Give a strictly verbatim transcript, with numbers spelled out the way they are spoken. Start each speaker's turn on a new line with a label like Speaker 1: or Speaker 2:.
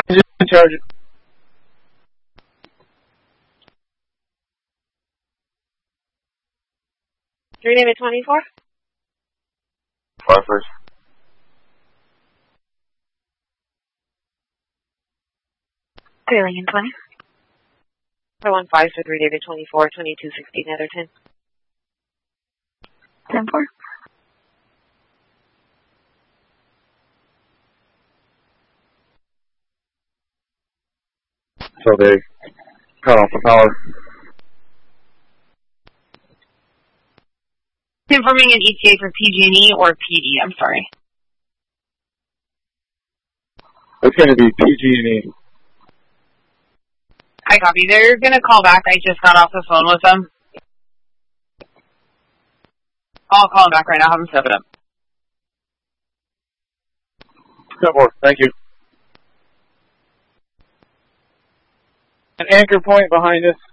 Speaker 1: Charge it.
Speaker 2: three David twenty-four.
Speaker 3: Five first.
Speaker 2: three Lincoln twenty. I one five for three David twenty-four, twenty-two sixty Netherton. ten four.
Speaker 3: So they cut off the power.
Speaker 2: Confirming an E T A for P G and E or P D, I'm sorry.
Speaker 3: It's going to be P G and E.
Speaker 2: I copy. They're going to call back. I just got off the phone with them. I'll call them back right now. Have them step it up.
Speaker 3: ten four. Thank you.
Speaker 1: An anchor point behind us.